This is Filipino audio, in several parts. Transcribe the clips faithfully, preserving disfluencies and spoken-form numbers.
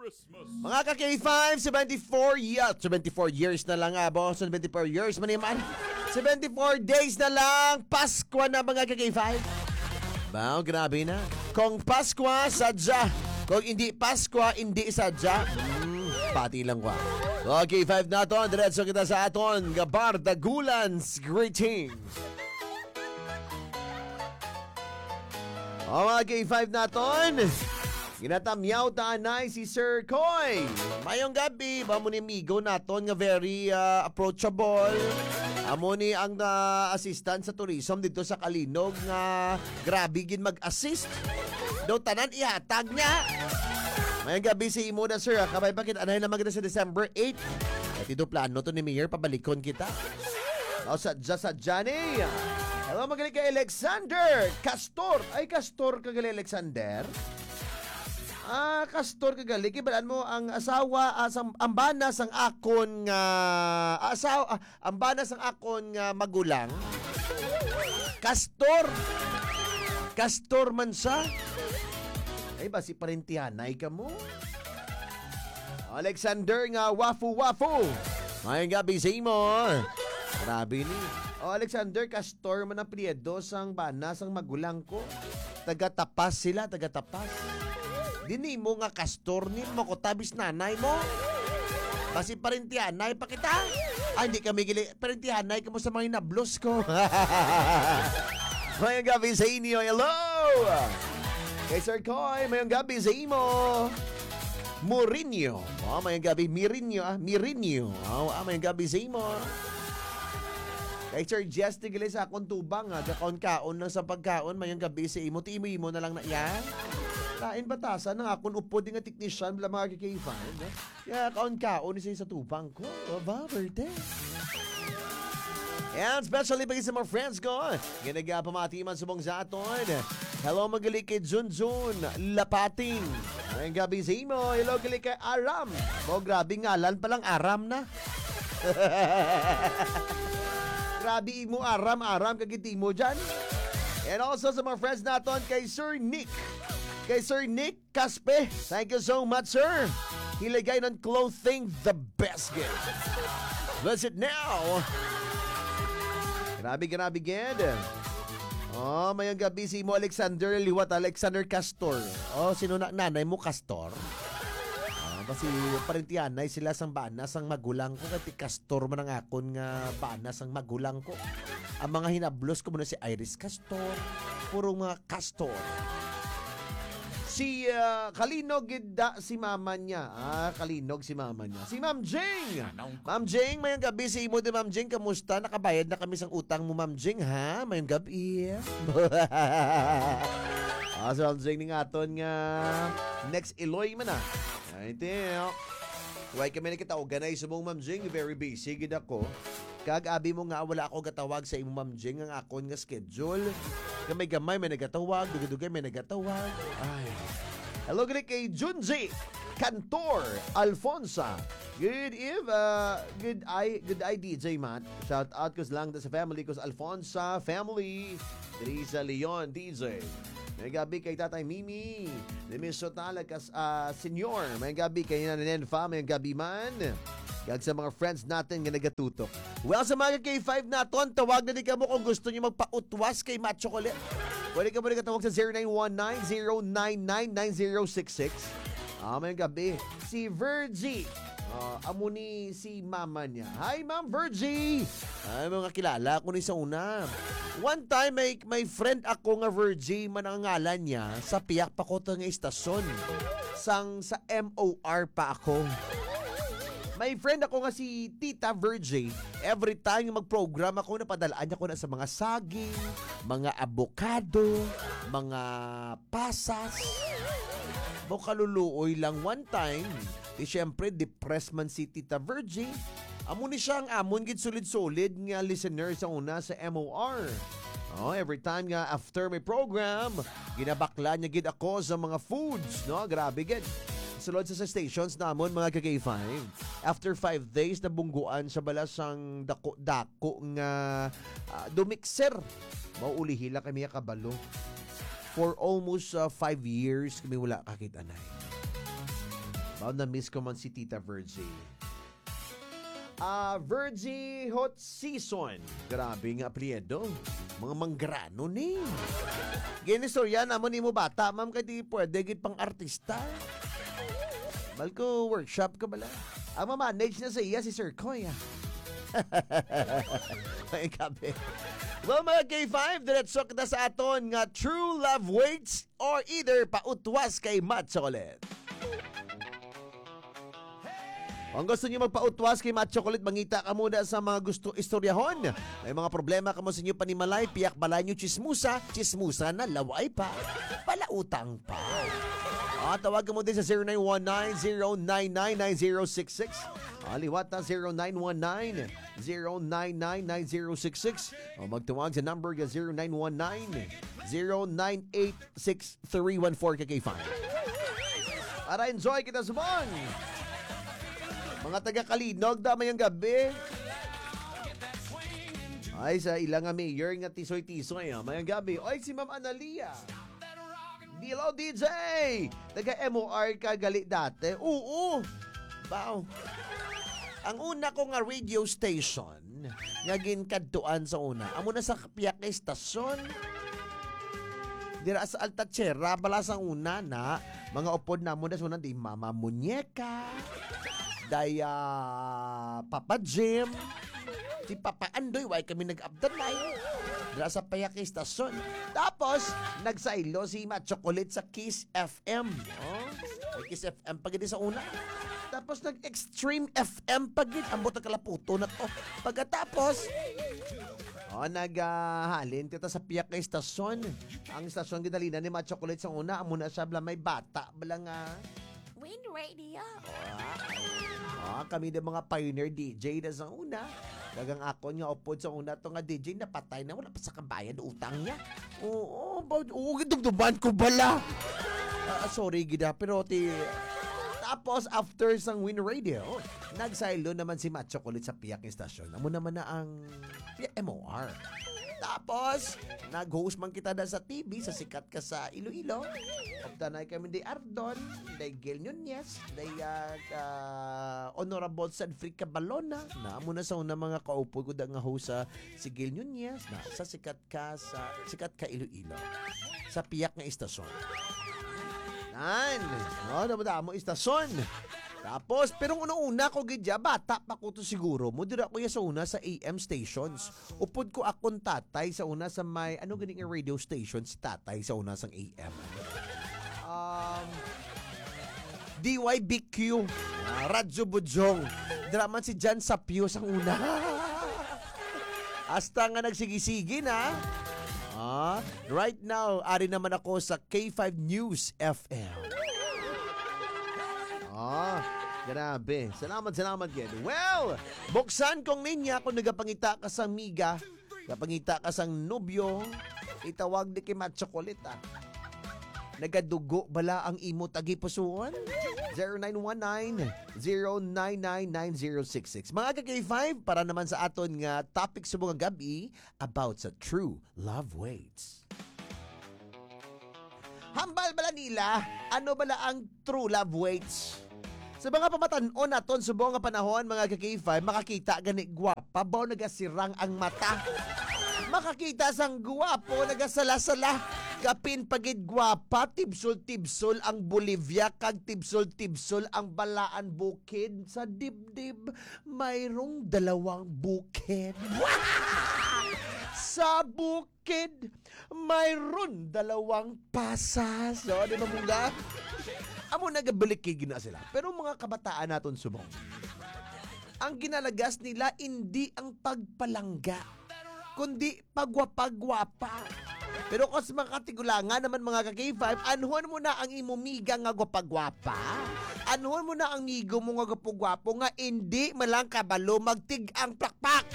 Mga ka-K five, seventy-four years, seventy-four years na lang nga, boss. seventy-four years, maniman. seventy-four days na lang, Pasko na mga ka-K five. Wow, grabe na. Kung Pasko, sadya. Kung hindi Pasko, hindi sadya. Hmm, pati lang kwa. Okay, five na to. Diretso kita sa aton. Gabar Dagulans. Greetings. O mga K five na ton. Ginatamyaw taanay si Sir Koy. Mayong gabi, ba mo ni amigo naton nga very uh, approachable. Amo ni ang uh, assistant sa tourism dito sa Kalinog nga grabe gin mag-assist. Daw tanan ihatag niya. Mayong gabi si imo na sir, kabay bakit anay na maganda sa December eighth. At ito plano to ni Mayor, pabalikon kita. O sadya sadya ni. Hello magaling kay Alexander Castor. Ay Castor kagali Alexander. Ah, Castor kagali, kibalaan mo ang asawa, asang ambana sang akon nga uh, asawa, uh, ambana sang akon nga uh, magulang. Castor. Castor man siya. Ay ba si parentihanay ka mo? Alexander nga wafu wafu. Ngayong gabi sa imo. Grabe ni. O Alexander Castor man ang priedo sang bana sang magulang ko. Taga-tapas sila, taga-tapas. Dini mo nga Castor ni mo ko tabis nanay mo. Kasi parentihanay pa kita. Ay, hindi kami gili. Parentihanay ka mo sa mga inablos ko. Mayong gabi sa inyo. Hello! Kay Sir Koy, mayong gabi sa imo. Mourinho. Oh, mayong gabi. Mirinho. Ah, Mirinho. Oh, ah, mayong gabi sa imo. Kay Sir Jess, tigili sa akong tubang. Ha. Kakaon-kaon lang sa pagkaon. Mayong gabi sa imo. Timo-imo na lang na yan. Kain batasan ng akong upod nga technician bla mga K five. Kaya kaon-kaon isa sa tupang ko. Aba, birthday. And especially pag sa mga friends ko. Ginagapamati man subong sa aton. Hello magaling kay Junjun Lapating. Ngayong gabi sa imo. Hello galing kay Aram. O grabe ngalan palang Aram na. Grabe mo Aram, Aram kagiti mo dyan. And also sa mga friends naton kay Sir Nick. Kay Sir Nick Caspe. Thank you so much, sir. Hilagay ng clothing the best gift. Visit now. Grabe, grabe, ged. Oh, mayang gabi si mo Alexander Liwat, Alexander Castor. Oh, sino na nanay mo, Castor? Ah, kasi parentihanay sila sang bana sang magulang ko. Kati Castor man ang akon nga bana sang magulang ko. Ang mga hinablos ko muna si Iris Castor. Puro mga Castor. Si uh, Kalinog gida si mama niya. Ah, Kalinog si mama niya. Si Ma'am Jing. Ma'am Jing, mayang gabi si imo de Ma'am Jing. Kamusta? Nakabayad na kami sang utang mo Ma'am Jing, ha? Mayang gabi. Ah, si Ma'am Jing ni aton nga next Eloy man ah. Ay, tiyo. Huwag kami na kita organize mong Ma'am Jing. Very busy gid ako. Kag-abi mo nga wala ako gatawag sa imo Ma'am Jing ang akon nga schedule. Gamay-gamay may nagatawag, dugay-dugay may nagatawag. Ay. Hello gani kay Junji Cantor Alfonsa. Good eve, uh, good eye, good eye D J Matt. Shout out kus lang sa family kus Alfonsa family. Diri sa Leon D J. May gabi kay Tatay Mimi. Dimiso talagas uh, senior. May gabi kay Nanenfa, may gabi man. Gag sa mga friends natin nga nagatutok. Well, sa mga K five naton, tawag na din ka mo kung gusto niyo magpa-utwas kay Matt Chocolate. Pwede ka mo rin katawag sa zero nine one nine zero nine nine nine zero six six. Ah, may gabi. Si Virgie. Uh, amo ni si mama niya. Hi, Ma'am Virgie. Ay, mga kilala ko ni sa una. One time, may, may friend ako nga Virgie, man ang ngalan niya, sa piyak pa ko ito nga istasyon. Sang sa M O R pa ako. May friend ako nga si Tita Virgie. Every time mag-program ako, napadalaan niya ko na sa mga saging, mga avocado, mga pasas. Bukaluluoy lang one time. Di syempre, depressed man si Tita Virgie. Amo ni siya ang amon gid solid-solid nga listener sa una sa M O R. Oh, every time nga after my program, ginabakla niya gid ako sa mga foods, no? Grabe gid. Sulod sa stations namon mga ka-K five. After five days na bungguan sa balasang dako-dako nga uh, dumikser. Maulihila kami kabalo. For almost uh, five years kami wala kakita na. Oh, na-miss ko man si Tita Virgie. Ah, uh, Virgie Hot Season. Grabe nga apelyido. Mga manggrano ni. Ginistorya naman ni mo bata, ma'am, kaya di pwede git pang artista. Balko workshop ka bala. Ang mamanage na sa iya si Sir Koy. Ay kape. Well, mga K five, diretso kita sa aton nga True Love Waits or either pautwas kay Matt Chocolate. Kung gusto niyo magpautwas kay Matt Chocolate, mangita ka muna sa mga gusto istoryahon. May mga problema ka mo sa inyo panimalay, piyak balay nyo chismusa, chismusa na laway pa, palautang pa. Ah, tawag mo din sa zero nine one nine, zero nine nine, nine zero six six. Ah, liwat na zero nine one nine, zero nine nine, nine zero six six. O magtawag sa number ga zero nine one nine, zero nine eight six three one four K K five. Para enjoy kita sa bang! Mga taga-Kalinog, damay ang gabi. Ay, sa ilang nga mayor nga tisoy-tisoy. Ha? Mayang gabi. Oy, si Ma'am Analia. Hello, D J. Taga-M O R ka gali dati. Oo. Wow. Ang una ko nga radio station, nga ginkaduan sa una. Amo na sa Piak Estasyon. Dira sa Altatxera, bala sa una na, mga upod na mo na sa una, di Mama Muñeca. Daya Papa Jim, si Papa Andoy, why kami nag-update na dira sa Piak Estasyon. Tapos, nagsailo si Matt Chocolate sa Kiss F M. Oh, Kiss F M pagid sa una. Tapos, nag-Extreme F M pagid. Ang buta kalaputo na to. Pagkatapos, oh, naghalin kita sa Piak Estasyon. Ang estasyon gidalina ni Matt Chocolate sa una, amo na siya bala may bata. Bala nga, Wind Radio. Ah, kami na mga pioneer D J na sa una. Dagang ako nga upod sa una to nga D J na patay na wala pa sa kabayan utang niya. Oo, oo, oo gidumduman ko bala. Uh, sorry gida, pero ti... Tapos after sang Win Radio, nagsaylo naman si Matt Chocolate sa Piak Estasyon. Amo naman na ang M O R. Tapos, nag-host man kita na sa T V, sa Sikat Ka sa Iloilo. Optanay kami di Ardon, di Gil Nunez, di uh, uh, Honorable Sanfric Cabalona. Na mo na sa una mga kaupo ko da nga host sa si Gil Nunez, na sa Sikat Ka sa Sikat Ka Iloilo. Sa Piak nga Estasyon. Nan, no, damadamo istasyon. Tapos, pero una-una ko gidya, bata pa ko to siguro. Mudira ko ya sa una sa A M stations. Upod ko akong tatay sa una sa may, ano ganing radio station si tatay sa una sa A M. Um, D Y B Q, uh, Radyo Bujong. Draman si Jan Sapio sa una. Hasta nga nagsigisigi na. Ah, right now, ari naman ako sa K five News F M. Ah, grabe. Salamat, salamat yan. Well, buksan kong ninya kung nagapangita ka sa miga, nagapangita ka sa nobyo, itawag di kay Matt Chocolate, ah. Nagadugo bala ang imo tagipusuan? zero nine one nine, zero nine nine, nine zero six six. Mga K five, para naman sa aton nga topic sa mga gabi about sa True Love Waits. Hambal bala nila, ano bala ang True Love Waits? Sa mga pamatanon naton sa buong panahon, mga K five, makakita gani gwapa, bao nagasirang ang mata. Makakita sang gwapo, nagasala-sala. Kapin pagid gwapa, tibsol-tibsol ang Bolivia, kag tibsol-tibsol ang Balaan Bukid. Sa dibdib, mayroong dalawang bukid. Sa bukid, mayroon dalawang pasas. So, di ba mungga? Amo nagabalikig na sila. Pero mga kabataan naton subong, ang ginalagas nila hindi ang pagpalangga, kundi pagwapagwapa. Pero kung sa mga katigulangan naman mga ka-K five, anuhan mo na ang imumiga nga gwapagwapa. Anuhan mo na ang migo mo nga gwapagwapo nga hindi malang kabalo magtig ang plakpak.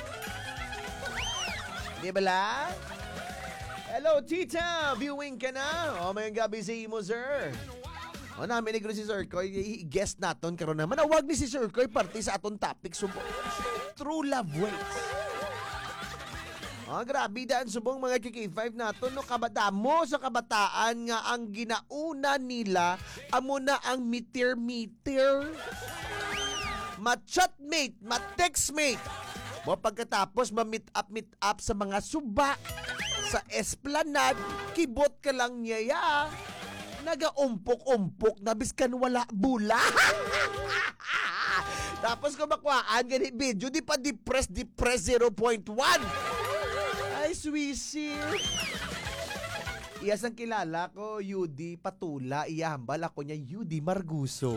Di ba la? Hello, tita! Viewing ka na? O, may gabi sa imo, sir. O, namin ni si Sir Koy, i-guest natin karon naman. Awag ni si Sir Koy, party sa aton topic. So, True Love Waits. Ah, grabe daan subong mga K K five nato no kabata mo sa kabataan nga ang ginauna nila amo na ang meter-meter. Ma-chatmate, ma-textmate. Mo pagkatapos ma-meet up meet up sa mga suba sa esplanade, kibot ka lang niya ya. Naga-umpok-umpok na biskan wala bula. Tapos kung makuhaan gani video, di pa depress depress zero point one. Ay, Swissy. Iyas ang kilala ko, Yudi Patula. Iyahambal ako niya, Yudi Marguso.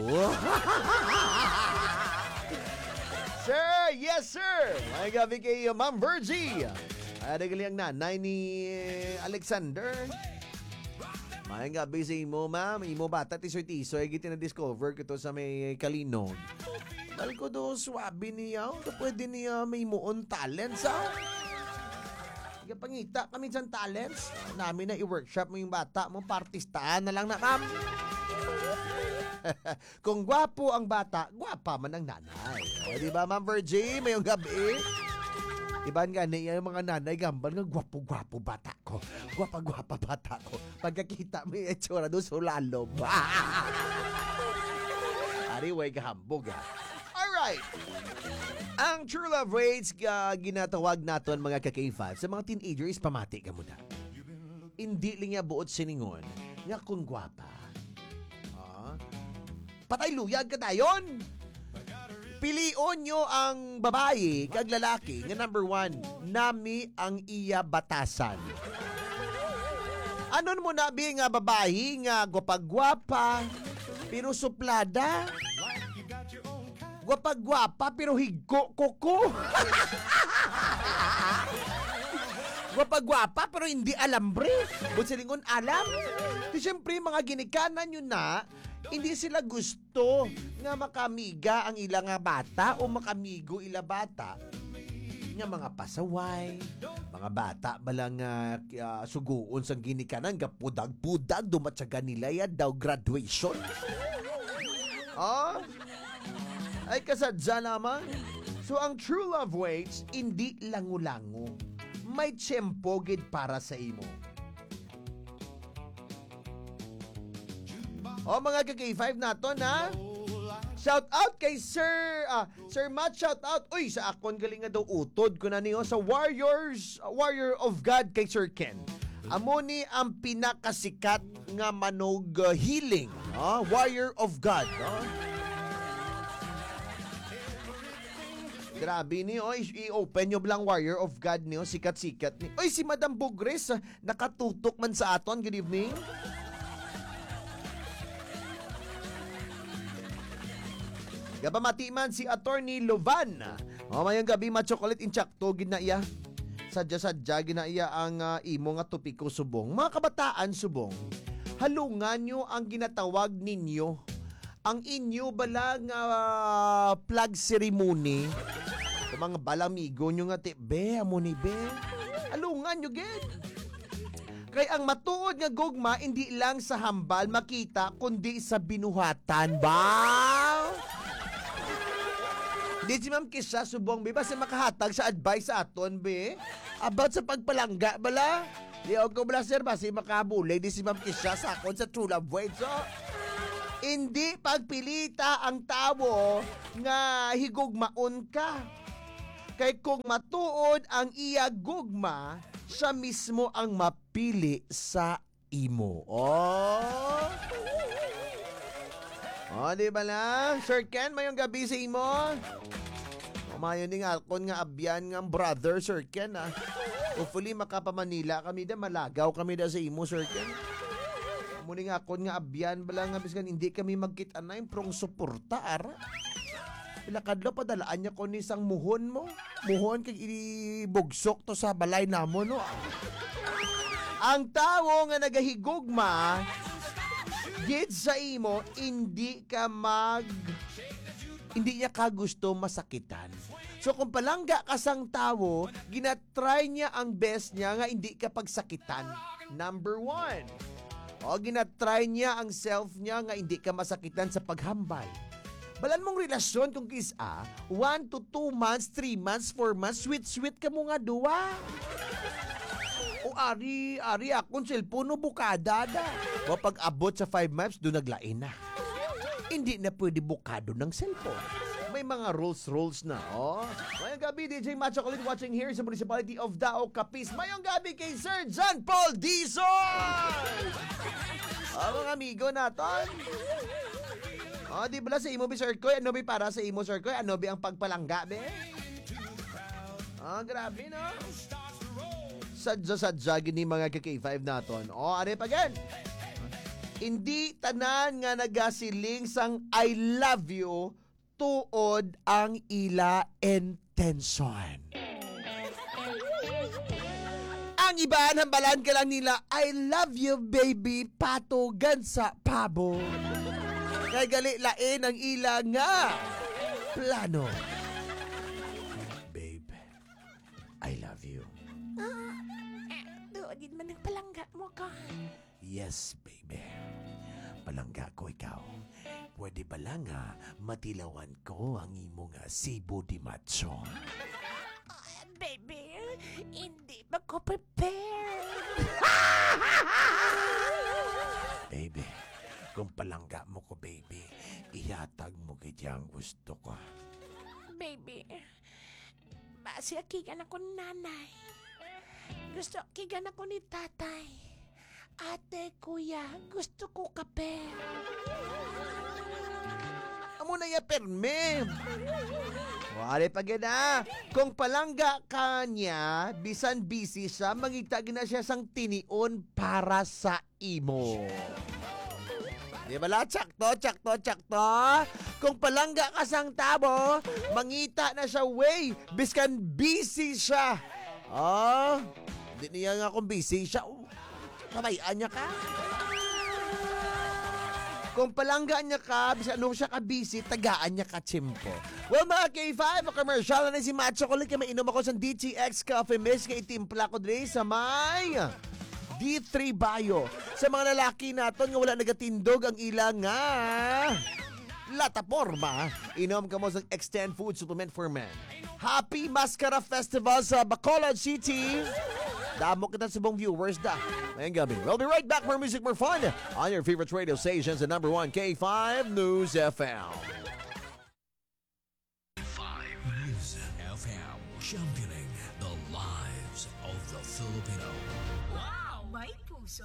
Sir, yes sir. May gabi kay Ma'am Virgie. Ay, nagali ang nanay ni Alexander. May gabi sa imo, ma'am. Imo bata, tisoy-tisoy. Giti na-discover ko to sa may Kalinog. Dahil ko do, swabe niya. Pwede niya may muon talents, ah. Pangita kami dyan talents. Namin na i-workshop mo yung bata mo. Partistaan na lang na, ma'am. Kung gwapo ang bata, gwapa man ang nanay. O, di ba, Ma'am Virgie? Mayong gabi. Iban nga niya yung mga nanay gambal nga gwapo-gwapo bata ko. Gwapa-gwapa bata ko. Pagkakita mo yung etsura doon sa lalom. Ari, way kahambog, ha? Alright. Ang true love rates uh, ginatawag naton mga ka K five sa mga teenagers, pamati ka muna. Hindi lang nga buot siningon nga kung gwapa. Ah, patay luyag ka tayon. Pilion nyo ang babae kag lalaki nga number one, nami ang iya batasan. Anon mo nabi nga babae nga gwapa-gwapa pero suplada? Gwapa-gwapa pero higgo koko. Gwapa-gwapa pero hindi alambre. Buti silingon alam. Di siyempre mga ginikanan yun na, hindi sila gusto nga makamiga ang ilang nga bata o makamigo ila bata nga mga pasaway, mga bata balang uh, uh, suguon sang ginikanan gapudag-pudag dumatsaga nila ya daw graduation. Ah? Ay kasadya naman. So ang true love waits hindi lango-lango. May tiyempo gid para sa imo. O mga ka K five naton ha. Shout out kay Sir ah, Sir Matt, shout out. Uy, sa akon galing nga daw utod ko na niyo sa Warriors, uh, Warrior of God kay Sir Ken. Amo ni ang pinakasikat nga manog uh, healing, ah, Warrior of God, no? Grabe ni, oy, i-open nyo lang Warrior of God niyo, sikat-sikat ni. Oy, si Madam Bugres, ah, nakatutok man sa aton. Good evening. Gabamati man si Attorney Lovan. O, mayang gabi, ma-chocolate in chakto, gina iya. Sadya-sadya, gina iya ang uh, imo nga tupiko subong. Mga kabataan subong, halungan nyo ang ginatawag ninyo. Ang inyo balang uh, flag ceremony. Sa mga balamigo nyo nga ti, be, amo ni be. Halungan nyo, get. Kay ang matuod nga gugma, hindi lang sa hambal makita, kundi sa binuhatan. Ba? Di si Ma'am Kisha subong, be, basta makahatag sa advice sa aton, be. About sa pagpalangga, bala. Di ako bala, sir, basta makabulay. Di si Ma'am Kisha sa akon sa true love way. So, hindi pagpilita ang tao nga higugmaon ka. Kay kung matuod ang iya gugma, siya mismo ang mapili sa imo. Oh! O, oh, di ba lang? Sir Ken, mayong gabi sa imo. Umayon ni nga akon nga abyan nga brother, Sir Ken, ah. Hopefully, makapamanila kami da, malagaw kami da sa imo, Sir Ken. Muni nga akon nga abyan, bala nga biskan, hindi kami magkita na yung prong suporta, ara. Pilakadlo, padalaan niya ko ni isang muhon mo. Muhon kag ibugsok to sa balay namo, no? Ang tao nga nagahigugma, gid sa imo, hindi ka mag hindi niya ka gusto masakitan. So kung palangga ka sang tao, ginatry niya ang best niya nga hindi ka pagsakitan. Number one. O ginatry niya ang self niya nga hindi ka masakitan sa paghambal. Balan mong relasyon kung kisa, one to two months, three months, four months, sweet-sweet ka mo nga duwa. O ari, ari akong cellphone no bukada da. O pag abot sa five miles, doon naglain na. Hindi na pwede bukado ng cellphone. May mga rules-rules na, oh. Mayong gabi, D J Macho Kulit watching here sa Municipality of Dao, Capiz. Mayong gabi kay Sir John Paul Dizon! Oh, mga amigo naton. Oh, di ba sa imo bi Sir Koy? Ano bi para sa imo Sir Koy? Ano bi ang pagpalangga, be? Ah, oh, grabe, no? Sadya-sadya gini mga K five naton. Oh, ano pa gan? Hindi tanan nga nagasiling sang I love you tuod ang ila intention. Ang iba, hambalan ka lang nila, I love you baby, patugan sa pabo. Kay gali lain ang ila nga plano. Babe, I love you. Ah, eh, doon din man nagpalangga mo ka. Yes, baby. Palangga ko ikaw. Pwede ba lang nga matilawan ko ang imong sibo di macho? Ah, baby, hindi ba ko prepare? Baby, kung palangga mo ko, baby, ihatag mo kaya ang gusto ko. Baby, basi akigan ako nanay. Gusto akigan ako ni tatay. Ate, kuya, gusto ko kape. Amo na ya perme. Wala pa gina. Kung palangga ka niya, bisan busy siya, mangitag na siya sang tinion para sa imo. Di ba la? Tsakto, tsakto, tsakto. Kung palangga ka sang tabo, mangita na siya way, biskan busy siya. Oh, di niya nga kung busy siya. Oh, kabayaan niya ka. Kung palangga niya ka, bisa anong siya ka-busy, tagaan niya ka-chimpo. Well, mga K five, a commercial na si Macho Kulit, kaya mainom ako sa D T X Coffee Mix, kaya itimpla ko din sa may D three Bio. Sa mga lalaki naton nga wala nagatindog ang ilang nga lataporma, inom ka mo sa Extend Food Supplement for Men. Happy Mascara Festival sa Bacolod City. Damo kita sa buong viewers da. Ngayong gabi. We'll be right back for music, more fun on your favorite radio stations at number one K five News F M. five News F M, championing the lives of the Filipino. Wow! May puso!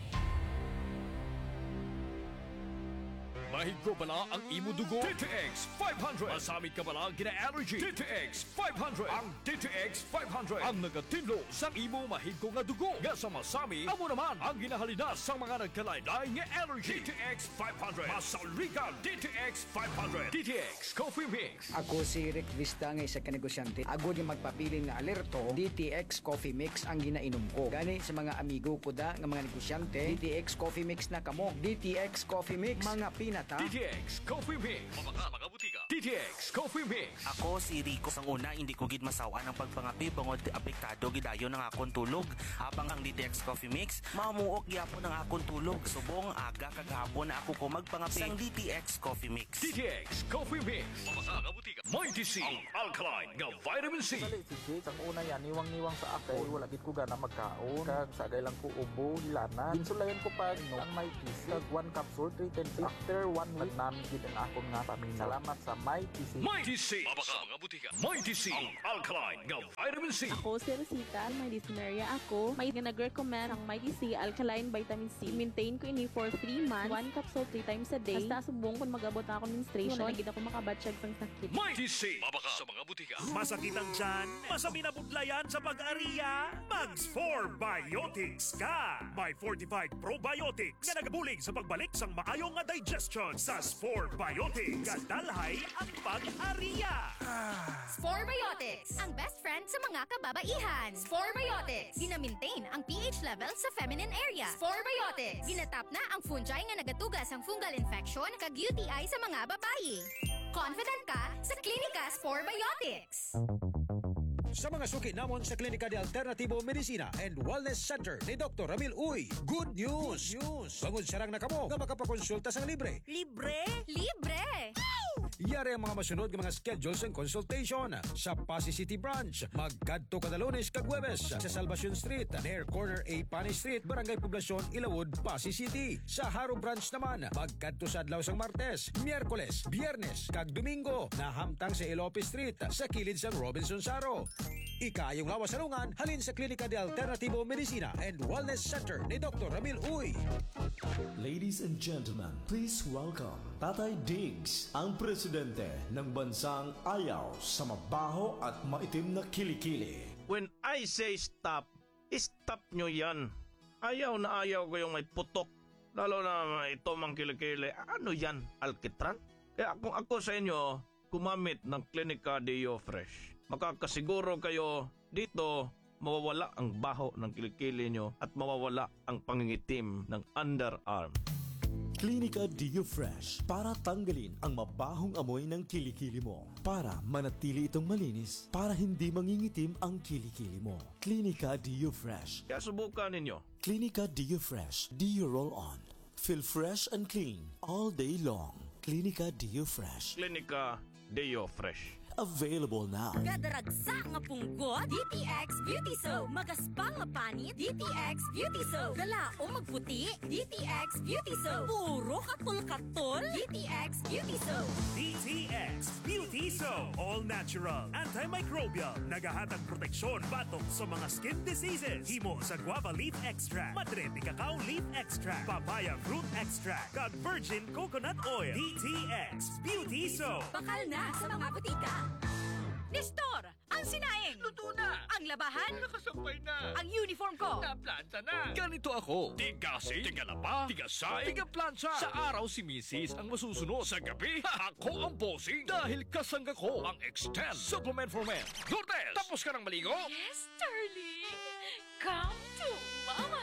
Mahigko bala ang imo dugo? D T X five hundred. Masamit ka bala gina-allergy? D T X five hundred. Ang D T X five hundred ang nagatinlo sa imo mahigko nga dugo. Nga sa masami, amo naman ang ginahalinas sa mga nagkalaylay nga allergy. D T X five hundred. Masaurikan D T X five hundred. D T X Coffee Mix. Ako si Rick Vista nga isa ka negosyante. Ako di magpapiling nga alerto, D T X Coffee Mix ang ginainom ko. Gani sa mga amigo ko da nga mga negosyante, D T X Coffee Mix na kamo. D T X Coffee Mix, mga pinata. D T X Coffee Mix. Mabaka mga butika. D T X Coffee Mix. Ako si Rico. Sang una, hindi ko gid masawa ng pagpangapi bangod apektado gidayon ng akong tulog. Habang ang D T X Coffee Mix, mamuok gyapon ng akong tulog. Subong aga kagahapon na ako ko magpangapi sang D T X Coffee Mix. D T X Coffee Mix. Mabaka mga butika. Mighty C. Ang alkaline nga vitamin C. Sali si Jake, ang una yan, niwang-niwang sa ako, wala gid ko gana magkaon, kag sagay lang ko ubo, hilana. Insulayan ko pa no, ang may T C, kag one capsule, three ten C. After one week, namin gid ang akong nga paminaw. Salamat sa may T C. Mighty C. Mabaka mga butika. Mighty C. Ang alkaline nga vitamin C. Ako si Rosita, may dyspnea ako. May nag-recommend ang Mighty C Alkaline Vitamin C. Maintain ko ini for three months, one capsule three times a day. Basta subong kung mag-abot na ako menstruation, wala gid ako makabatsyag sang sakit. Mighty C. Mabaka sa mga butika. Masakit ang tiyan, masami na budlayan sa pag-ariya, Mags four Biotics ka! May fortified probiotics nga nagabulig sa pagbalik sang maayong nga digestion sa four Biotics. Kadalhay ang pag-ariya! Spore Biotics, ang best friend sa mga kababaihan. Spore Biotics, gina-maintain ang pH level sa feminine area. Spore Biotics, ginatap na ang fungi nga nagatugas ang fungal infection kag U T I sa mga babae. Confident ka sa Klinika Spore Biotics. Sa mga suki namon sa Klinika de Alternativo Medicina and Wellness Center ni Doctor Ramil Uy, good news! News! Bangod sarang na kamo nga makapakonsulta sang libre. Libre? Libre! Yari ang mga masunod ng mga schedules and consultation. Sa Pasay City Branch, magkadto kada Lunes kag Huwebes sa Salvacion Street, near corner A Pani Street, Barangay Poblacion, Ilawod, Pasay City. Sa Haro Branch naman, magkadto sa adlaw sang Martes, Miyerkules, Biyernes kag Domingo, nahamtang sa Ilope Street sa kilid sang Robinson Saro. Ikayong lawas salungan halin sa Klinika de Alternativo Medicina and Wellness Center ni Doctor Ramil Uy. Ladies and gentlemen, please welcome Tatay Diggs, ang presidente ng bansang ayaw sa mabaho at maitim na kilikili. When I say stop, stop nyo yan. Ayaw na ayaw ko yung may putok. Lalo na ito mang kilikili. Ano yan? Alkitran? Kaya kung ako sa inyo, kumamit ng Klinika Deo Fresh. Makakasiguro kayo dito mawawala ang baho ng kilikili nyo at mawawala ang pangingitim ng underarm. Klinika Deo Fresh para tanggalin ang mabahong amoy ng kilikili mo. Para manatili itong malinis, para hindi mangingitim ang kilikili mo. Klinika Deo Fresh. Kaya subukan ninyo. Klinika Deo Fresh. Deo Roll On. Feel fresh and clean all day long. Klinika Deo Fresh. Klinika Deo Fresh. Available now. Gadaragsa nga punggot, D T X Beauty Soap. Magaspang nga panit, D T X Beauty Soap. Galaong magputi, D T X Beauty Soap. Puro katol-katol, D T X Beauty Soap. D T X Beauty Soap. All natural, antimicrobial, nagahatag proteksyon batok sa mga skin diseases. Himo sa guava leaf extract, madre de cacao leaf extract, papaya fruit extract, kag virgin coconut oil. D T X Beauty Soap. Bakal na sa mga butika. Nestor, ang sinaing. Luto na. Ang labahan. Nakasampay na. Ang uniform ko. Naplanta na. Ganito ako. Tigasing, tigalaba, tigasay, tigaplansya. Sa araw si Missus ang masusunod. Sa gabi, ako ang bossing. Dahil kasangga ko ang Extend Supplement for Men. Lourdes, tapos ka ng maligo? Yes, darling. Come to mama.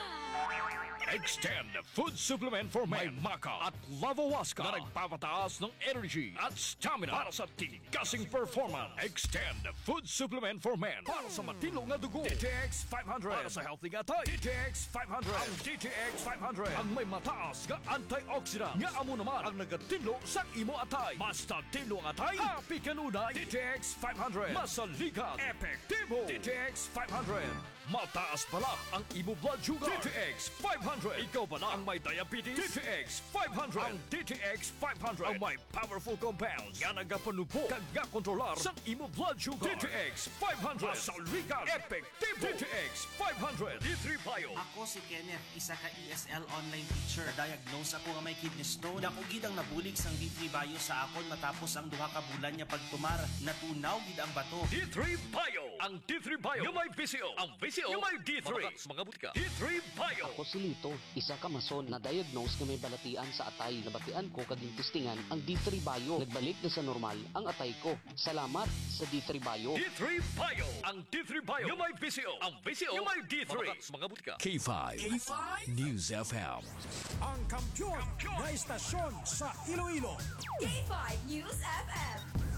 Extend Food Supplement for Men. May maca at lavawaska na nagpapataas ng energy at stamina para sa tigasing performance. Extend Food Supplement for Men para sa matilong na dugo. D T X five hundred para sa healthy gatay. D T X five hundred. Ang D T X five hundred ang may mataas nga antioxidant. Nga amo naman ang nagatinlo sa imo atay. Basta tinlo ang atay, happy kanunay. D T X five hundred. Masaligat, epektibo. D T X five hundred. Mataas pala ang imo blood sugar. D T X five hundred. Ikaw pala ang may diabetes. D T X five hundred. Ang D T X five hundred ang may powerful compounds nga nagapanupo kag nga kontrolar sa imo blood sugar. D T X five hundred. Masaligan, epektibo. D T X five hundred. D three Bio. Ako si Kenneth, isa ka E S L online teacher. Diagnose ako nga may kidney stone. Dako gid ang nabulig sang D three Bio sa akon matapos ang duha ka bulan niya pagtumar. Natunaw gid ang bato. D three Bio. Ang D three Bio yung may B C O. Ang B C O yung may D three. Mga butika. D three Bio. Ako si Lito, isa ka mason na diagnose nga may balatian sa atay. Nabatian ko kaging testingan ang D three Bio. Nagbalik na sa normal ang atay ko. Salamat sa D three Bio. D three Bio. Ang D three Bio yung may B C O. Ang B C O yung may D three. Mga butika. K five. K five News F M. Ang kampiyon na istasyon sa Iloilo. K five News F M.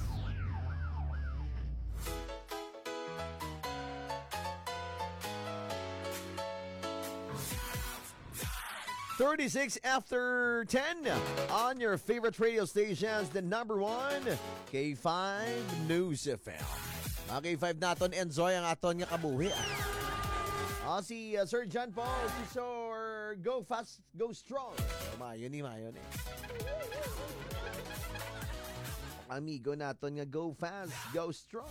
thirty-six after ten on your favorite radio stations, the number one, K five News F M. Mga K five naton, enjoy ang aton nga kabuhi. Ah, si uh, Sir John Paul, si Sir Go Fast, Go Strong. So, mayon ni mayon eh. Amigo naton nga Go Fast, Go Strong.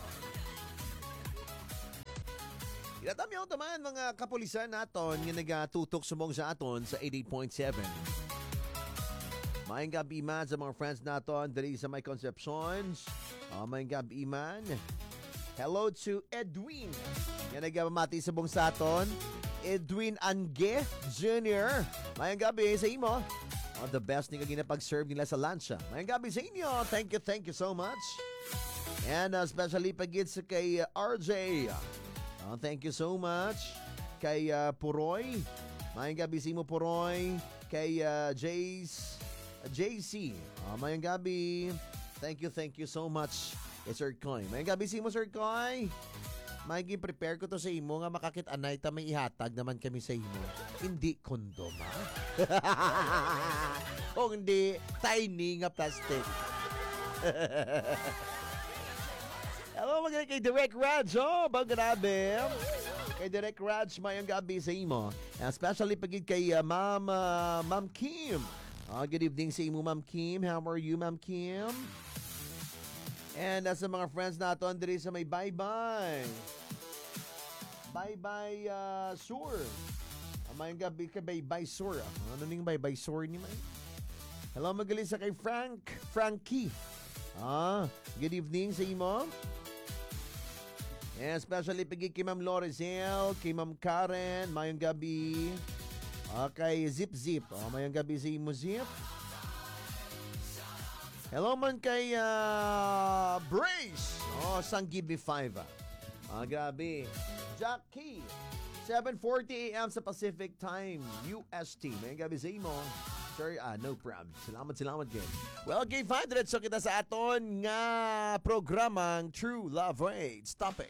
Ilatami ako taman mga kapulisan naton nga nagatutok sumong sa aton sa eighty-eight point seven. Maayong gabi man sa mga friends naton dali sa may Concepcions. Uh, maayong gabi man. Hello to Edwin. Nga nagmamati sa buong sa aton. Edwin Ange Junior Maayong gabi sa imo. Oh, the best ni kagina pag-serve nila sa lansya. Maayong gabi sa inyo. Thank you, thank you so much. And uh, especially pagit sa kay uh, R J. Oh, thank you so much kay uh, Puroy. Mayang gabi si mo Puroy. Kay uh, Jace, uh, J C. Oh, mayang gabi. Thank you, thank you so much kay Sir Koy. Mayang gabi si mo Sir Koy. Mayang prepare ko to sa imo nga makakit anay ta may ihatag naman kami sa imo. Hindi kondom ha. Kung hindi tiny nga plastic. Hello mga kay Direct Raj. Oh, bang grabe. Kay Direct Raj, mayang gabi sa imo. Especially pagid kay uh, Ma'am uh, Ma'am Kim. Uh, good evening sa imo, Ma'am Kim. How are you, Ma'am Kim? And uh, sa mga friends natin diri sa may bye-bye. Bye-bye uh, Sur. Uh, mayang gabi kay bye-bye Sur. Uh, ano ning bye-bye Sur ni May? Hello magaling sa kay Frank. Frankie. Ah, good evening sa imo. And especially pagi kay Ma'am Lorizel, kay Ma'am Karen, mayong gabi. Okay, Zip Zip. Oh, mayong gabi sa imo, Zip. Hello man kay uh, Brace. Oh, Sanggibi five. Ah, ah grabe. Jackie. seven forty a.m. sa Pacific Time, U S T. Mayong gabi sa imo. Sir, ah, no problem. Salamat, salamat, Ken. Well, Gay five hundred, so kita sa aton nga programang True Love Rates. Topic.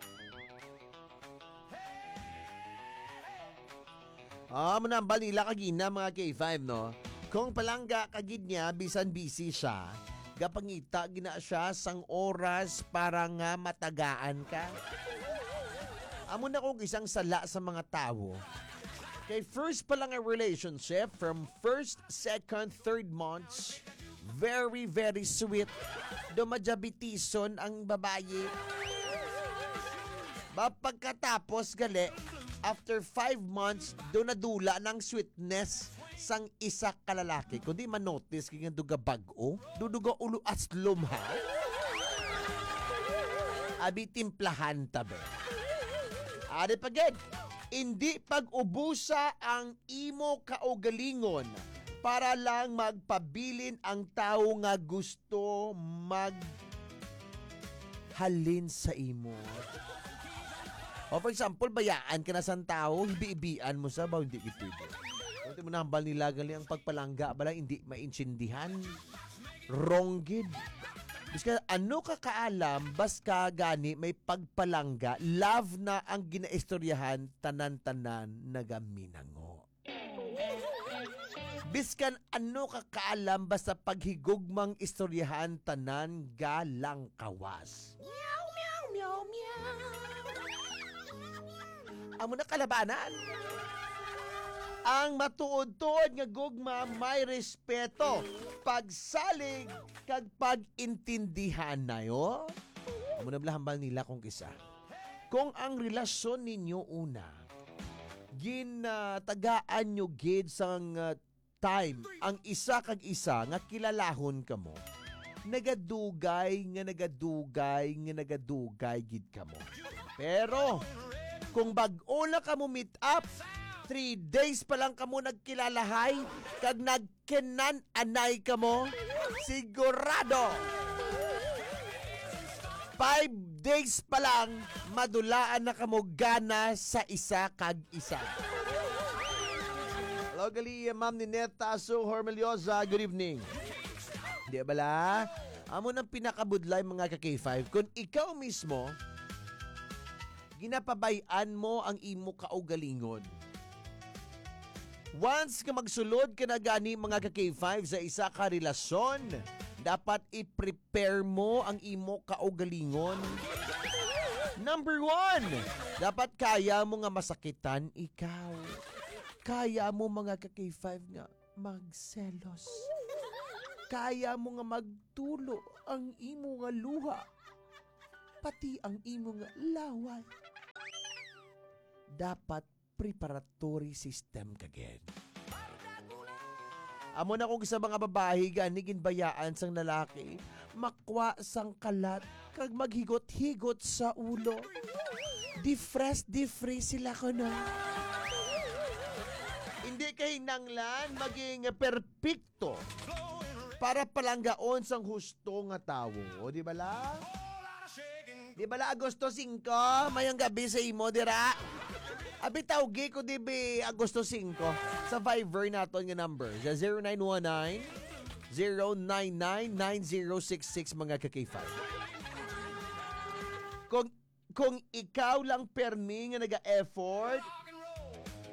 Ah, manambal nila kagina mga K five, no? Kung palangga kagid niya, bisan busy siya, gapangita gina siya sang oras para nga matagaan ka. Amo na kung isang sala sa mga tao. Kay first pa lang ang relationship, from first, second, third months, very, very sweet. Dumadjabitison ang babae. Pagkatapos gali, after five months, doon nadula ng sweetness sang isa kalalaki. Kundi manotice kaya duga bago, duduga ulo aslom ha. Abi timplahan tabi. Adi pagid, hindi pag-ubusa ang imo kaugalingon para lang magpabilin ang tao nga gusto mag halin sa imo. O for example, bayaan ka na sa tao, hibi-ibian mo sa ba, hindi ipwede. Kunti mo na hambal nila gali ang pagpalangga, bala hindi maintindihan. Wrong gid. Biska ano ka kaalam, bas ka gani may pagpalangga, love na ang ginaistoryahan, tanan-tanan nagaminango. Biskan ano ka kaalam, basta paghigugmang istoryahan, tanan galang kawas. Meow, meow, meow, meow. Amo na kalabanan. Ang matuod-tuod nga gugma may respeto, pagsalig kag pag-intindihan na yo. Amo na blahambal nila kung kisa. Kung ang relasyon ninyo una, ginatagaan nyo gid sang uh, time ang isa kag isa nga kilalahon kamo, nagadugay nga nagadugay nga nagadugay gid kamo. Pero kung bag-o na kamo meet up, three days pa lang kamo nagkilalahay, kag nagkenan-anay kamo, sigurado, five days pa lang, madulaan na kamo gana sa isa kag isa. Hello, gali, Ma'am Ninette Taso Hormeliosa, good evening. Di bala, amo nang pinakabudlay mga ka-K five, kung ikaw mismo, ginapabayan mo ang imo kaugalingon. Once ka magsulod ka na gani mga ka-K five sa isa ka relasyon, dapat i-prepare mo ang imo kaugalingon. Number one, dapat kaya mo nga masakitan ikaw. Kaya mo mga ka-K five nga magselos. Kaya mo nga magtulo ang imo nga luha. Pati ang imo nga laway. Dapat preparatory system kagad. Amo na kung sa mga babae gani ginbayaan sang lalaki, makwa sang kalat kag maghigot-higot sa ulo. Di-fresh, di-free sila ko na. Hindi kay nanglan maging perpekto para palanggaon sang husto nga tawo. O di ba la? Di ba la Agosto five, mayang gabi sa imo dira? Abi tawgi ko di ba Agosto five sa Viber naton nga number sa zero nine one nine, zero nine nine, nine zero six six mga ka-K five. Kung kung ikaw lang permi nga naga-effort,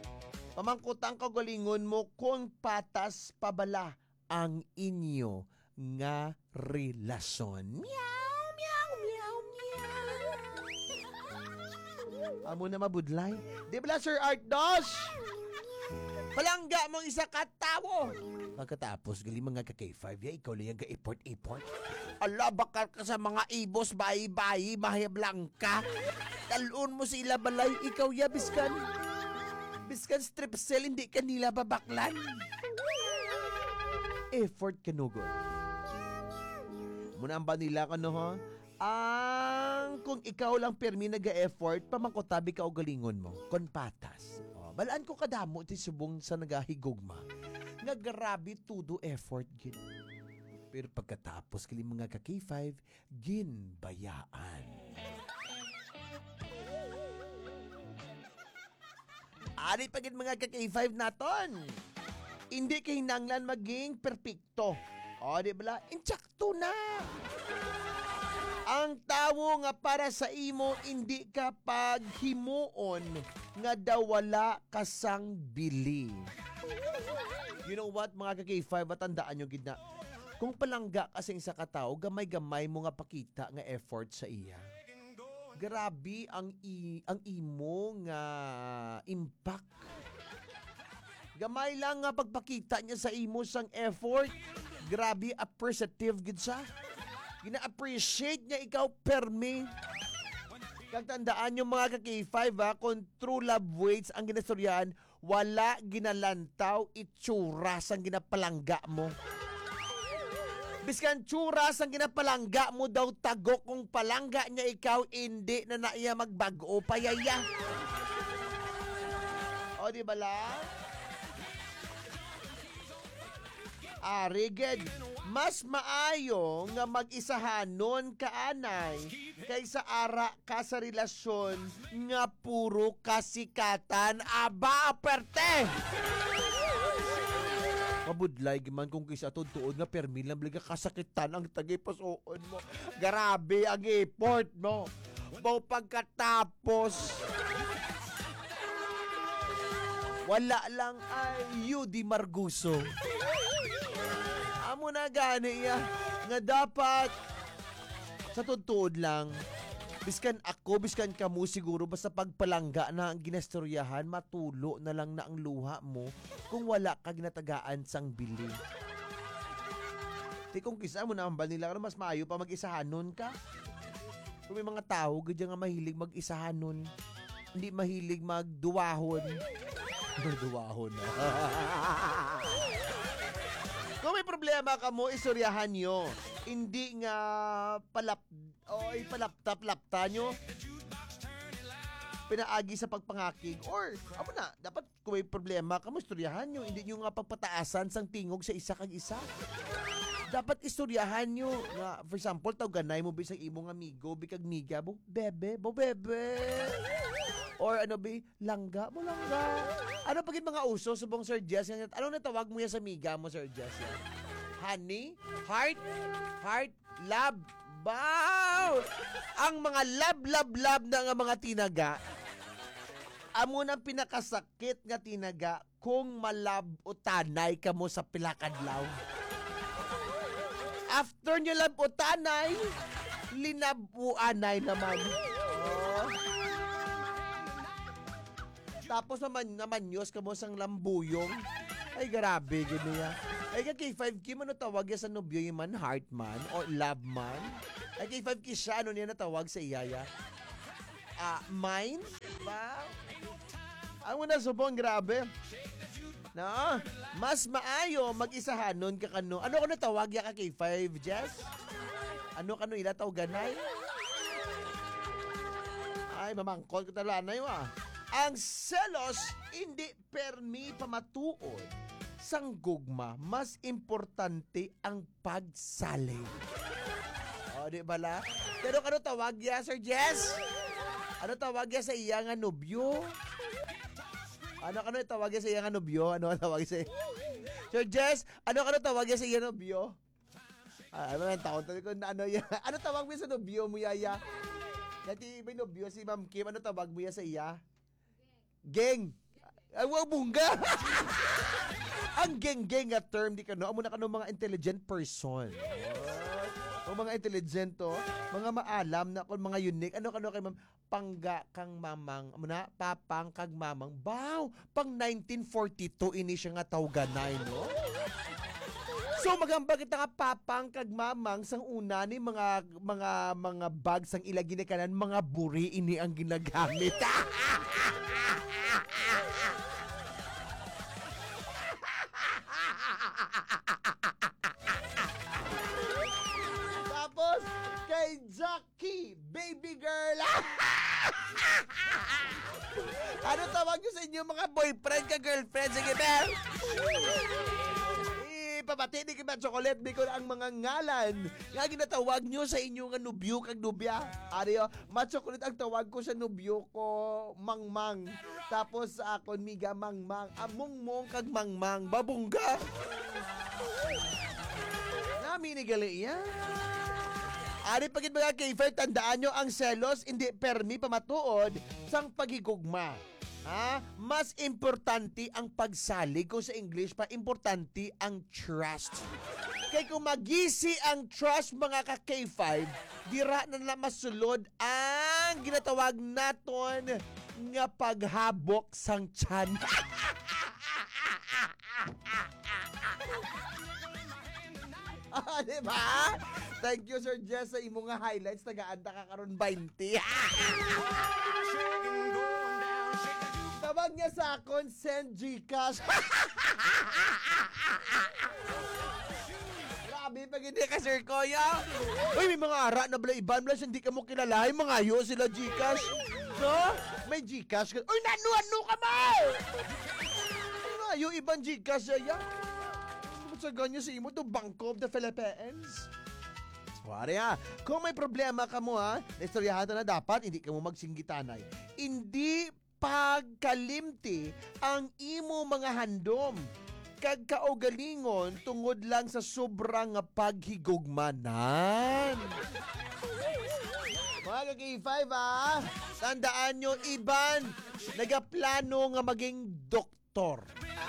pamangkutang kagalingon mo kung patas pabala ang inyo nga relasyon. Meow, meow, meow, meow. Amo na mabudlay. Di ba, Sir Artdos? Palangga mong isa katawo. Pagkatapos, gali mga ka-K five, ya, ikaw lang yung ka-import-import. Ala, bakal ka sa mga ibos, bayi-bayi, mahiyablang ka. Talon mo sila balay, ikaw ya, biskan. Biskan strip cell, hindi ka nila babaklan. Effort kanugod. Muna ang ba nila ka no, ha? Ang kung ikaw lang permi nag-effort, pamangkotabi ka o galingon mo. Kon patas. O, balaan ko kadamo iti subong sa nagahigugma. Nga grabe tudo effort gin. Pero pagkatapos kali mga ka-K five, ginbayaan. Ari pagin mga ka-K five naton. Hindi kahinanglan maging perpekto. O, di ba? Insakto na. Ang tawo nga para sa imo, hindi ka paghimuon nga daw wala kasang bili. You know what, mga ka-K five, matandaan nyo gid na. Kung palangga kasing sa katao, gamay-gamay mo nga pakita nga effort sa iya. Grabe ang i ang imo nga impact. Gamay lang nga pagpakita niya sa imo sang effort. Grabe appreciative gid sa. Gina-appreciate niya ikaw permi. Kag tandaan yung mga ka-K five ha, kung true love waits ang ginastoryahan, wala ginalantaw itsuras ang ginapalangga mo. Biskan tsuras ang ginapalangga mo daw tago kung palangga niya ikaw, hindi na naiya magbago payaya. O di ba lang? Ariged, mas maayo nga mag-isahanon kaanay kaysa ara ka sa relasyon nga puro kasikatan. Aba, aperte! Mabudlay giman kung kisa tuod nga permi lang bliga kasakitan ang tagipasoon mo. Grabe ang effort mo. Bao pagkatapos wala lang ay Yudi Marguso. Amo na gani ya nga dapat sa tuod lang biskan ako, biskan kamo siguro basta pagpalangga na ang ginastoryahan, matulo na lang na ang luha mo kung wala ka ginatagaan sang bili. Di kung kisa mo na ang banila mas maayo pa mag-isahanon ka. Kung may mga tao gadya nga mahilig mag-isahanon, hindi mahilig magduwahon. Duwahon na. Kung may problema ka mo, istoryahan nyo. Hindi nga palap o ipalaptap-lapta nyo. Pinaagi sa pagpangakig. Or, amo na, dapat kung may problema ka mo, istoryahan nyo. Hindi nyo nga pagpataasan sang tingog sa isa kag isa. Dapat istoryahan nyo. Nga, for example, taw ganay mo bisang imong amigo, bikag miga, bo, bebe, bo, bebe. Or ano ba, langga mo, langga. Ano pagin mga uso, subong Sir Jess? Anong natawag mo yan sa miga mo, Sir Jess? Yan? Honey? Heart? Heart? Love? Wow! Ang mga love, love, love na nga mga tinaga, amo nang pinakasakit nga tinaga kung malab o tanay ka mo sa pilakadlaw. After nyo lab o tanay, linab o anay naman. Oh. Tapos naman, naman nyos ka mo sang lambuyong. Ay, grabe, ganyan. Ay, ka K five K, ano tawag yan sa nobyo yung man? Heart man? O love man? Ay, K five K siya, ano niya natawag sa iyaya? Ah, uh, mine? Ba? Ang una subong, grabe. Na, mas maayo mag-isahanon ka kano. Ano ka natawag ya ka K five, Jess? Ano kano ila tawaganay? Ay, mamangkol ko talanay wa. Ang selos hindi permi pamatuod sang gugma, mas importante ang pagsali. O, di ba la? Pero ano tawag ya, Sir Jess? Ano tawag ya sa iya nga nobyo? Ano ano tawag ya sa iya nga nobyo? Ano tawag sa Sir Jess, ano ano tawag ya sa iya nobyo? Ah, ano ang taon ko na ano ya? Ano tawag mo sa nobyo mo yaya? Dati may nobyo si Ma'am Kim, ano tawag mo ya sa iya? Geng. Ay, wow, bungga! Ang geng-geng nga term, di ka no? Amo na ka no, mga intelligent person. O mga intelligent to, mga maalam na kung mga unique. Ano ka no kay ma'am? Pangga kang mamang, amo na, papang kag mamang. Wow! Pang nineteen forty-two ini siya nga tawganay, no? So magamba kita nga papang kag mamang sang una ni mga mga mga bags ang ilagi na kanan, mga buri ini ang ginagamit. Tapos kay Jackie, baby girl. Ano tawag nyo sa inyo mga boyfriend ka girlfriend? Sige, Bel. Ipabati ni Kiba Chocolate Bicol ang mga ngalan nga ginatawag nyo sa inyo nga nubyo kag nubya. Ariyo, ma-chocolate ang tawag ko sa nubyo ko, mangmang. Tapos sa akon, miga mangmang. Among-mong kag mangmang. Babungga. Nami ni gali yan. Ari pagit mga K-Fair, tandaan nyo ang selos, hindi permi pamatuod sang pagigugma. Ha? Mas importante ang pagsalig ko sa English pa, importante ang trust. Kaya kung magisi ang trust mga ka K five, dira na na masulod ang ginatawag naton nga paghabok sang tiyan. Ah, diba? Thank you, Sir Jess, sa imo nga highlights. Tagaan-ta ka karon twenty. Tawag niya sa akon, send Gcash. Grabe, pag hindi ka, Sir Koya. Uy, may mga ara na bala iban. Bala, hindi ka mo kilala. Mga ayo sila Gcash. No? May Gcash ka. Uy, nanu-ano ka mo! Mga ayo, ibang Gcash siya. Sa ganyan si imo to Banco of the Philippines. Wari ha, kung may problema ka mo ha, naistoryahan na dapat, hindi ka mo magsinggitanay. Hindi pagkalimti ang imo mga handom. Kag kaugalingon tungod lang sa sobrang paghigugmanan. Mga ka-K five ha, tandaan nyo, iban, nagaplano nga maging doktor.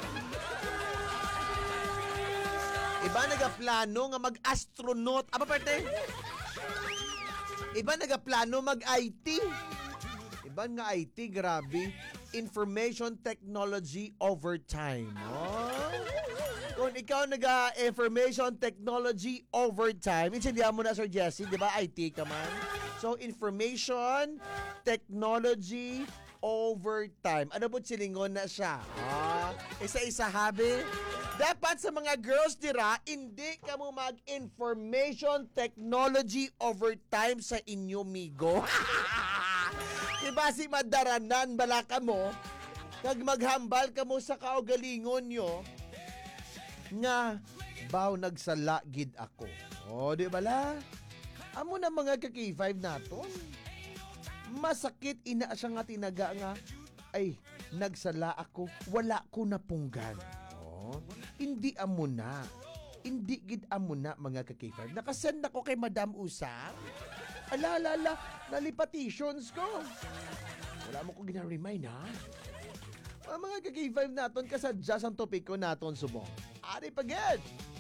Iba nagaplano nga mag-astronaut. Apa parte? Iba nagaplano mag-I T. Iba nga I T, grabe. Information technology overtime. Oh? Kung ikaw naga-information technology overtime, intindihan mo na, Sir Jesse, di ba? I T ka man. So, information technology overtime. Ano po silingon na siya? Ah, isa-isa habi. Dapat sa mga girls dira, hindi ka mo mag-information technology overtime sa inyo, migo. Diba si madaranan bala ka mo, kag maghambal ka mo sa kaugalingon nyo, nga, baw nagsala gid ako. O, di bala? Amo na mga ka-K five naton. Masakit ina siya nga tinaga nga, ay, nagsala ako, wala ko napunggan. Hindi amo na. Hindi gid amo na mga ka-K five. Nakasend ako kay Madam Usang. Ala, ala, ala. Nalipatitions ko. Wala mo ko gina-remind ha. Mga mga ka-K five naton kasadya ang topic ko naton subong. Ari pagad.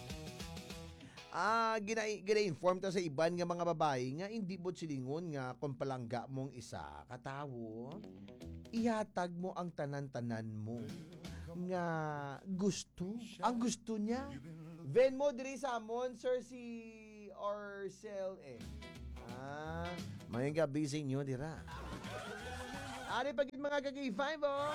Ah, gina gina-inform ta sa iban nga mga babae nga hindi bot silingon nga kung palangga mong isa katawo. Ihatag mo ang tanan-tanan mo nga gusto. Ang gusto niya. Venmo diri sa amon, sir, si Orcel eh. Ah, may nga busy nyo dira. Ari pagit mga ka-K five, oh.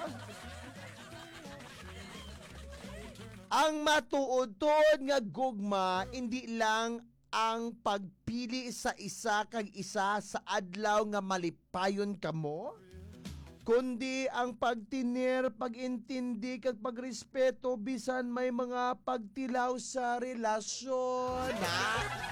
Ang matuod-tuod nga gugma, hindi lang ang pagpili sa isa kag isa sa adlaw nga malipayon kamo, kundi ang pagtinir, pag-intindi kag pagrespeto bisan may mga pagtilaw sa relasyon. Ha?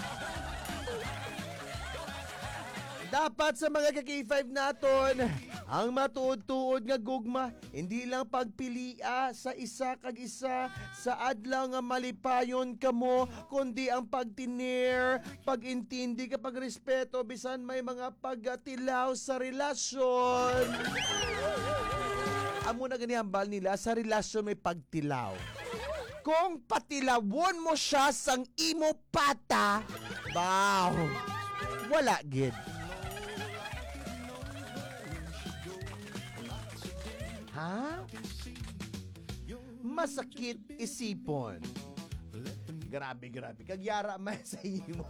Dapat sa mga ka-K five naton, ang matuod-tuod nga gugma, hindi lang pagpilia sa isa kag isa sa adlaw nga malipayon kamo, kundi ang pagtinir, pag-intindi kag pagrespeto bisan may mga pagtilaw sa relasyon. amo na ganihambal nila sa relasyon may pagtilaw. Kung patilawon mo siya sang imo pata, baw, wala gid. Ha? Masakit isipon. Grabe, grabe. Kagyara man sa imo.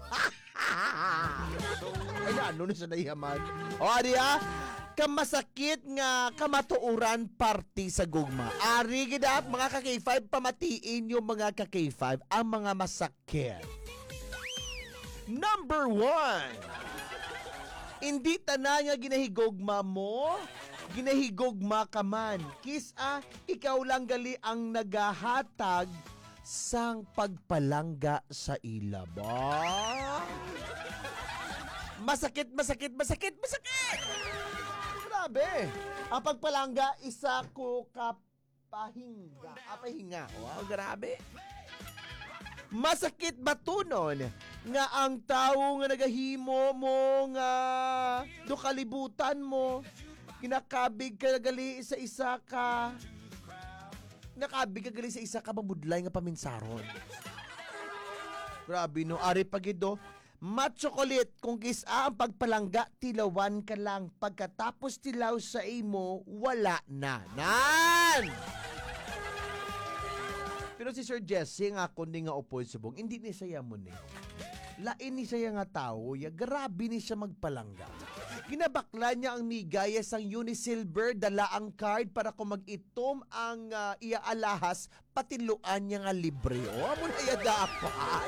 Ay, ano na siya nahihaman? O, di ha? Kamasakit nga kamatuuran party sa gugma. Ari gidap, mga ka-K five, pamatiin yung mga ka-K five ang mga masakit. Number one, hindi tanan nga ginahigugma mo, ginahigugma ka man. Kisa, ikaw lang gali ang nagahatag sang pagpalangga sa ila ba? Masakit, masakit, masakit, masakit! Grabe! Ang pagpalangga, isa ko kapahinga. Apahinga. Wow, grabe. Masakit ba tunon nga ang tao nga nagahimo mo nga do kalibutan mo, kinakabig ka gali sa isa ka nakabig ka gali sa isa ka mabudlay nga paminsaron. Grabe no, ari pagido. Matchokolit, kung kisa ang pagpalangga, tilawan ka lang. Pagkatapos tilaw sa imo, wala na. Nan! Pero si Sir Jesse nga kundi nga upoy subong, hindi ni saya mo ni. Lain ni saya nga tao, ya grabe ni siya magpalangga. Kinabakla niya ang migaya sang Unisilver, dala ang card para kung mag-itom ang uh, iya alahas, patiluan niya nga libre. O, amo na iya dapat.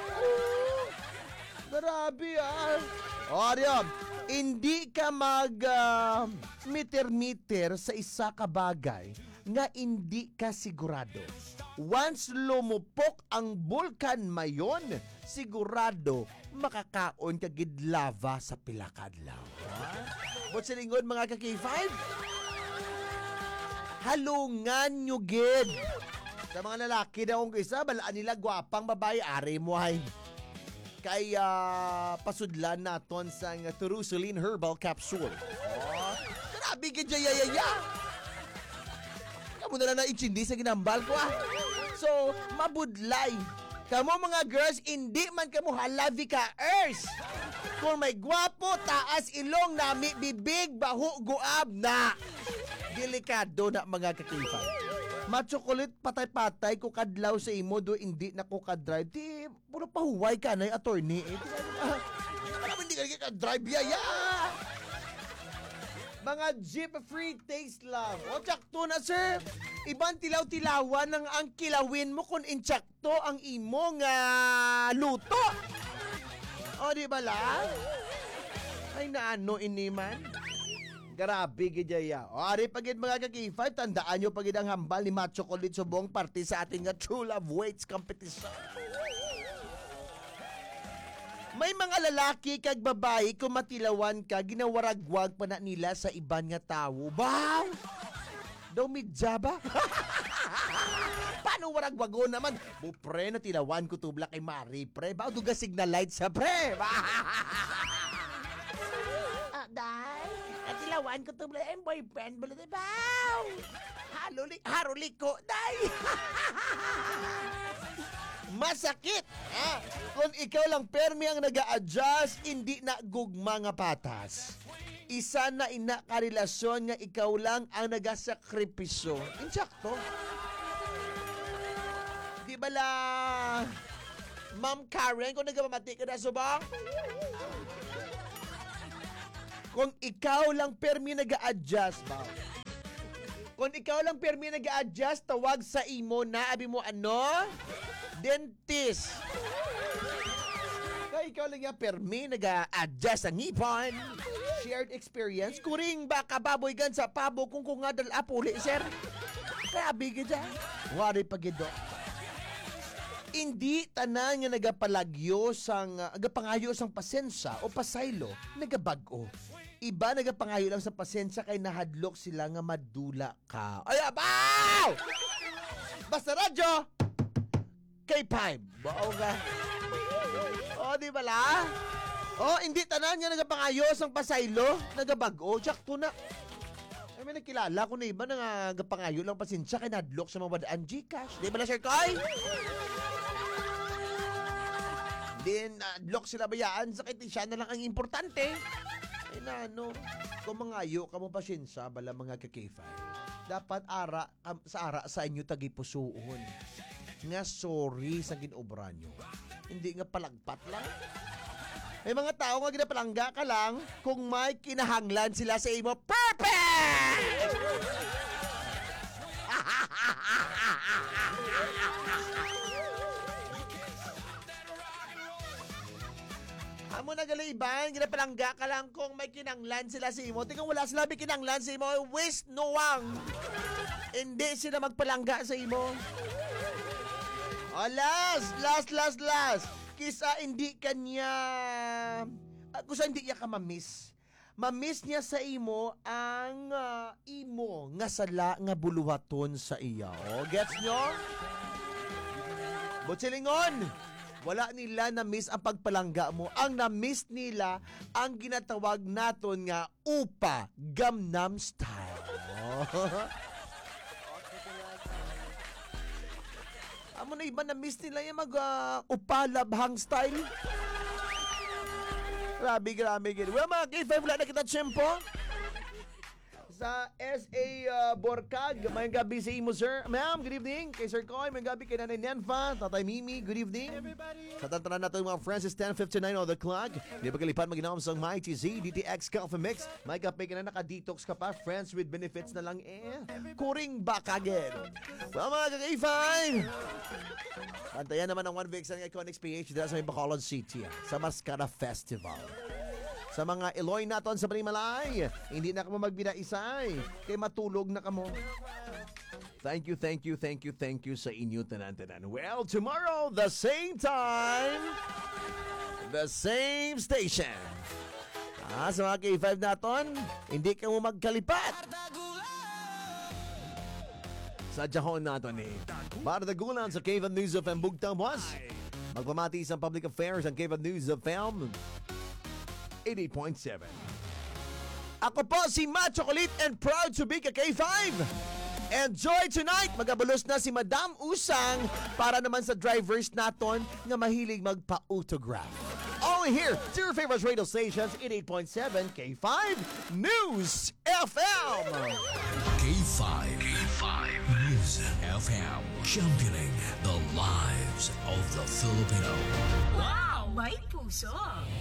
Grabe ah. O, Ariam, hindi ka mag uh, meter-meter sa isa ka bagay nga hindi ka sigurado. Once lumupok ang bulkan mayon, sigurado makakaon ka gid lava sa pilakadlaw. What's sa lingon mga ka-K five? Halungan nyo gid. Sa mga lalaki na kung isa, balaan nila gwapang babae, ari mo ay. Kaya pasudlan naton sa Turusulin Herbal Capsule. Oh, grabe ka dyan, yayaya. Kamu na lang na-ichindi sa ginambal ko ah. So, mabudlay. Kamu mga girls, hindi man kamu halavi ka ers. Kung may gwapo, taas ilong, nami, bibig, baho, guab na. Delikado na mga kakifay. Matchokolit patay-patay ko kadlaw sa imo do hindi na ko kadrive. Di, puro pahuway ka na yung attorney. Eh, parang hindi ka kadrive yaya. Mga jeep free taste lang. O, tsakto na sir. Ibang tilaw-tilawan ng ang kilawin mo kung intsakto ang imo nga luto. O, di ba lang? Ay, naano iniman? Grabe gidya. O, ari pagid mga ka-K five, tandaan nyo pagid ang hambal ni Macho Chocolate subong party sa ating nga True Love Weights Competition. May mga lalaki kag babae kung matilawan ka, ginawaragwag pa na nila sa iban nga tawo. Ba? Daw midja ba? Paano waragwago naman? Bupre, natilawan ko tubla kay Mari, pre. Ba, duga signal light sa pre. Ah, day. Natilawan ko tubla ang boyfriend. Bula na baw. Halulik, harulik ko, day. Masakit! Ah, kung ikaw lang permi ang nag-a-adjust, hindi na gugma nga patas. Isa na ina karelasyon nga ikaw lang ang nagasakripisyo. Insakto. Di ba la, Ma'am Karen, kung nagpamati ka na subang? Kung ikaw lang permi nag-a-adjust, ba? Kung ikaw lang permi nag-a-adjust, tawag sa imo na, abi mo ano? Dentist. Kaya ikaw lang yung permi, nag-a-adjust ang ngipon. Shared experience. Kuring baka baboy gan sa pabo kung kung nga dala puli, sir. Grabe ka dyan. Wari pagido. Hindi tanan nga nagapalagyo sang, uh, nagapangayo sang pasensya o pasaylo, nagabag-o. Iba nagapangayo lang sa pasensya kay nahadlok sila nga madula ka. Ay, abaw! Basta radyo! K five. Bao ka. O, di ba la? O, hindi tanan nga nagapangayos ang pasaylo. Nagabag-o. Tsakto na. Ay, may nakilala ko na iba na nga pangayo lang pasensya kay nadlok sa mga wadaan Gcash. Di ba na, Sir Koy? Then, nadlok sila bayaan sa kiti siya na lang ang importante. Ay na, ano, kung mangayo ka mo pasensya, bala mga kakifay. Dapat ara, um, sa ara sa inyo tagipusuon. Nga sorry sa ginobra nyo. Hindi nga palagpat lang. May mga tao nga ginapalangga ka lang kung may kinahanglan sila sa imo. Perfect! Amo na galiban, ginapalangga ka lang kung may kinanglan sila sa imo. Tingnan wala sila may kinanglan sa imo. Waste no wang. Hindi sila magpalangga sa imo. Oh, last, last, last, last. Kisa hindi kanya, uh, kung hindi niya ka mamiss. Mamiss niya sa imo ang uh, imo nga sala nga buluhaton sa iya. O, gets nyo? Butsilingon, wala nila na-miss ang pagpalangga mo. Ang na-miss nila ang ginatawag naton nga upa Gangnam Style. Amo na iba na-miss nila yung mag uh, upalabhang style. Grabe, grabe. Well, mga K five, wala na kita tsempo. Sa S A uh, Borcag, may gabi sa imo, sir. Ma'am, good evening. Kay Sir Koy, may gabi kay Nanay Nenfa, Tatay Mimi, good evening. Sa tantanan natin mga friends, is ten fifty-nine on the clock. Di ba kalipan mag-inawam sa My T Z, D T X Coffee Mix. May kape ka na naka-detox ka pa, friends with benefits na lang eh. Kuring back again. Well, mga K five, pantayan naman ang One Week sa Iconics P H dahil sa may Bacolod City, sa Mascara Festival. Sa mga Eloy naton sa Primalay, hindi na kamo magbinaisay, kay matulog na kamo. Thank you, thank you, thank you, thank you sa inyo tanan-tanan. Well, tomorrow, the same time, the same station. Ah, sa mga K five naton, hindi ka mo magkalipat. Sa Jahon naton eh. Para dagulan sa Cave News of M. Bugtang Boss. Magpamati sa Public Affairs ang Cave News of M. eighty-eight point seven. Ako po si Matt Chocolate and proud to be ka K five. Enjoy tonight! Magabulos na si Madam Usang para naman sa drivers naton nga mahilig magpa-autograph. Only here to your favorite radio stations, eighty-eight point seven K five News F M. K five. K five News F M. Championing the lives of the Filipino. Wow! May puso!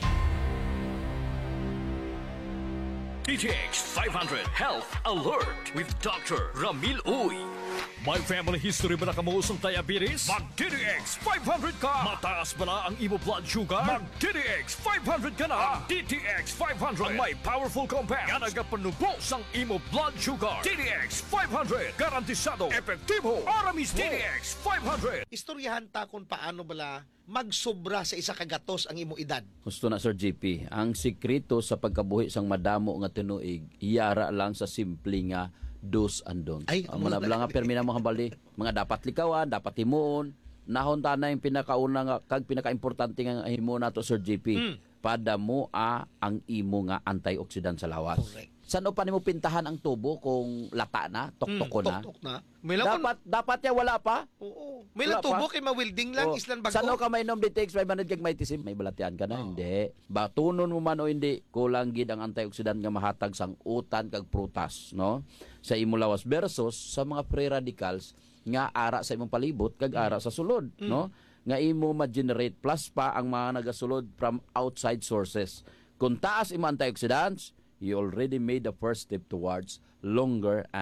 D T X five hundred Health Alert with Doctor Ramil Uy. May family history ba na kamuusong diabetes? Mag-D T X five hundred ka! Mataas ba na ang imo blood sugar? Mag-D T X five hundred ka na! Ang D T X five hundred ang may powerful compound nga nagapanubos ang imo blood sugar. D T X five hundred, garantisado, epektibo, aramis D T X five hundred. Istoryahan ta kung paano bala magsobra sa isa kagatos ang imo edad. Gusto na Sir J P, ang sikreto sa pagkabuhi sang madamo nga tinuig, iyara lang sa simple nga dos and don'ts. Ay, ang mga nga permi na mga bali, mga dapat likawan, dapat himuon, nahon ta na yung pinakauna nga kag pinakaimportante nga himuon nato Sir J P. Mm. Pada mo a ang imo nga antioxidant sa lawas. Correct. Saan pa nimo pintahan ang tubo kung lata na, toktok mm, na? Toktok na. May dapat lang, dapat ya wala pa? Oo. May lang tubo kay mawilding lang, oo. Islan bago. Saan ka may inom D T X five hundred kag may tisim, may balatian ka na, oh. Hindi. Batunon mo man o hindi, kulang gid ang antioxidant nga mahatag sang utan kag prutas, no? Sa imo lawas versus sa mga free radicals nga ara sa imong palibot kag ara sa sulod, mm. no? Nga imo ma-generate plus pa ang mga nagasulod from outside sources. Kung taas imo antioxidants, you already made the first step towards longer